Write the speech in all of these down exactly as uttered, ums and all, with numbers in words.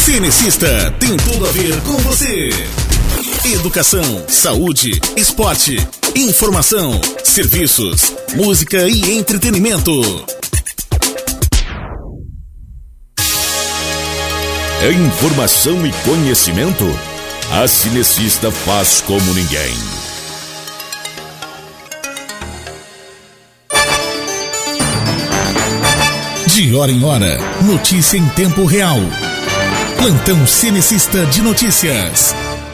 Cenecista tem tudo a ver com você. Educação, saúde, esporte, informação, serviços, música e entretenimento. É informação e conhecimento? A Cenecista faz como ninguém. De hora em hora, notícia em tempo real. Plantão Cenecista de Notícias.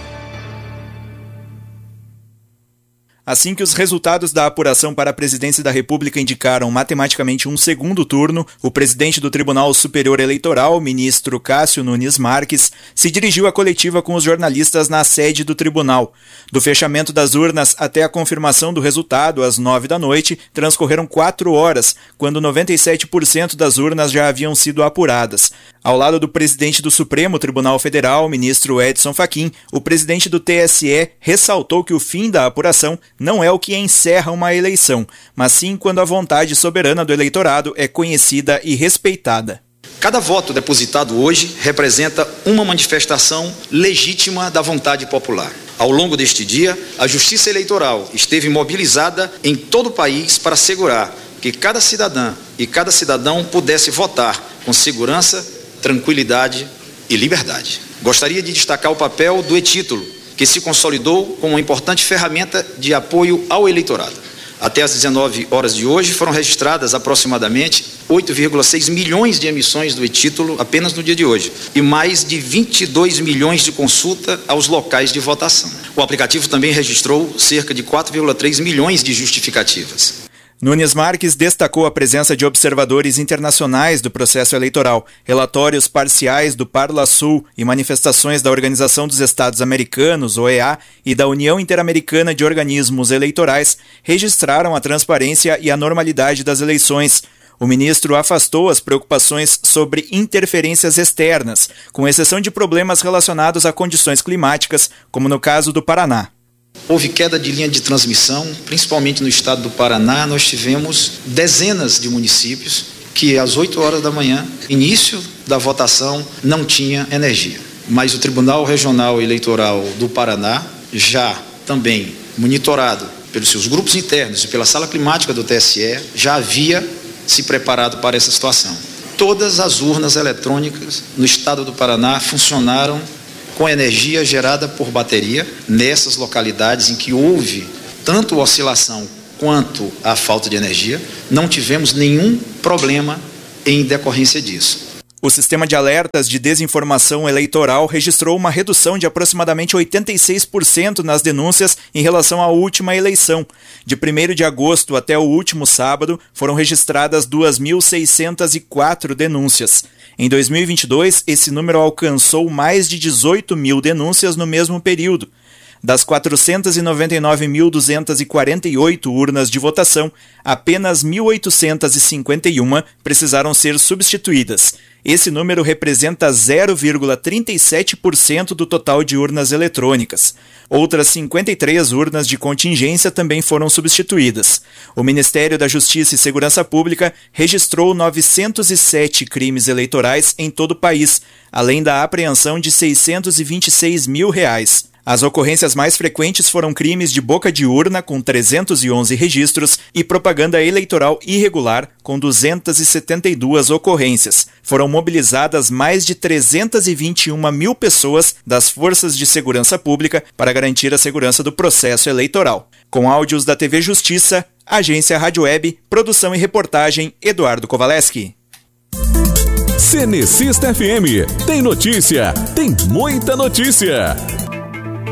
Assim que os resultados da apuração para a presidência da República indicaram matematicamente um segundo turno, o presidente do Tribunal Superior Eleitoral, ministro Cássio Nunes Marques, se dirigiu à coletiva com os jornalistas na sede do tribunal. Do fechamento das urnas até a confirmação do resultado, às nove da noite, transcorreram quatro horas, quando noventa e sete por cento das urnas já haviam sido apuradas. Ao lado do presidente do Supremo Tribunal Federal, ministro Edson Fachin, o presidente do T S E ressaltou que o fim da apuração não é o que encerra uma eleição, mas sim quando a vontade soberana do eleitorado é conhecida e respeitada. Cada voto depositado hoje representa uma manifestação legítima da vontade popular. Ao longo deste dia, a Justiça Eleitoral esteve mobilizada em todo o país para assegurar que cada cidadã e cada cidadão pudesse votar com segurança, tranquilidade e liberdade. Gostaria de destacar o papel do e-título, que se consolidou como uma importante ferramenta de apoio ao eleitorado. Até às dezenove horas de hoje foram registradas aproximadamente oito vírgula seis milhões de emissões do e-título apenas no dia de hoje e mais de vinte e dois milhões de consulta aos locais de votação. O aplicativo também registrou cerca de quatro vírgula três milhões de justificativas. Nunes Marques destacou a presença de observadores internacionais do processo eleitoral, relatórios parciais do Parlasul e manifestações da Organização dos Estados Americanos, O E A, e da União Interamericana de Organismos Eleitorais registraram a transparência e a normalidade das eleições. O ministro afastou as preocupações sobre interferências externas, com exceção de problemas relacionados a condições climáticas, como no caso do Paraná. Houve queda de linha de transmissão, principalmente no estado do Paraná. Nós tivemos dezenas de municípios que às oito horas da manhã, início da votação, não tinha energia. Mas o Tribunal Regional Eleitoral do Paraná, já também monitorado pelos seus grupos internos e pela sala climática do T S E, já havia se preparado para essa situação. Todas as urnas eletrônicas no estado do Paraná funcionaram com energia gerada por bateria, nessas localidades em que houve tanto oscilação quanto a falta de energia, não tivemos nenhum problema em decorrência disso. O sistema de alertas de desinformação eleitoral registrou uma redução de aproximadamente oitenta e seis por cento nas denúncias em relação à última eleição. De primeiro de agosto até o último sábado, foram registradas duas mil seiscentas e quatro denúncias. Em dois mil e vinte e dois, esse número alcançou mais de dezoito mil denúncias no mesmo período. Das quatrocentas e noventa e nove mil duzentas e quarenta e oito urnas de votação, apenas mil oitocentas e cinquenta e uma precisaram ser substituídas. Esse número representa zero vírgula trinta e sete por cento do total de urnas eletrônicas. Outras cinquenta e três urnas de contingência também foram substituídas. O Ministério da Justiça e Segurança Pública registrou novecentos e sete crimes eleitorais em todo o país, além da apreensão de seiscentos e vinte e seis mil reais. As ocorrências mais frequentes foram crimes de boca de urna, com trezentos e onze registros, e propaganda eleitoral irregular, com duzentas e setenta e duas ocorrências. Foram mobilizadas mais de trezentas e vinte e uma mil pessoas das forças de segurança pública para garantir a segurança do processo eleitoral. Com áudios da T V Justiça, Agência Rádio Web, produção e reportagem, Eduardo Kovaleski. Cenecista F M, tem notícia, tem muita notícia.